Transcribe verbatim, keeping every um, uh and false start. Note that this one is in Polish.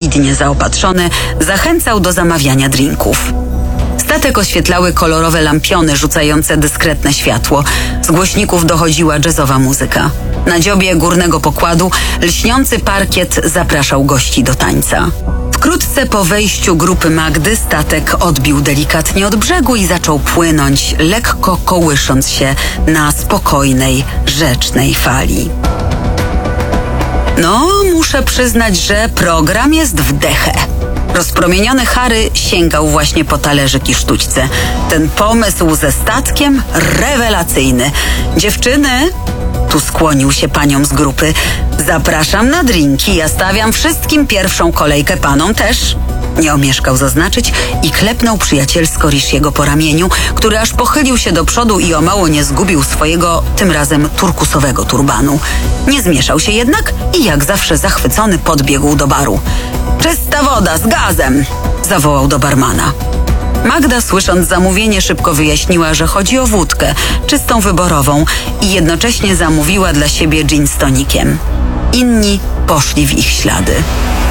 perfidnie zaopatrzony, zachęcał do zamawiania drinków. Statek oświetlały kolorowe lampiony rzucające dyskretne światło. Z głośników dochodziła jazzowa muzyka. Na dziobie górnego pokładu lśniący parkiet zapraszał gości do tańca. Wkrótce po wejściu grupy Magdy statek odbił delikatnie od brzegu i zaczął płynąć, lekko kołysząc się na spokojnej, rzecznej fali. No, muszę przyznać, że program jest w dechę. Rozpromieniony Harry sięgał właśnie po talerzyk i sztućce. Ten pomysł ze statkiem rewelacyjny. Dziewczyny, tu skłonił się paniom z grupy, zapraszam na drinki, ja stawiam wszystkim pierwszą kolejkę, panom też. Nie omieszkał zaznaczyć i klepnął przyjacielsko Rishiego po ramieniu, który aż pochylił się do przodu i o mało nie zgubił swojego, tym razem turkusowego turbanu. Nie zmieszał się jednak i jak zawsze zachwycony podbiegł do baru. Czysta woda z gazem! Zawołał do barmana. Magda, słysząc zamówienie, szybko wyjaśniła, że chodzi o wódkę, czystą wyborową, i jednocześnie zamówiła dla siebie gin z tonikiem. Inni poszli w ich ślady.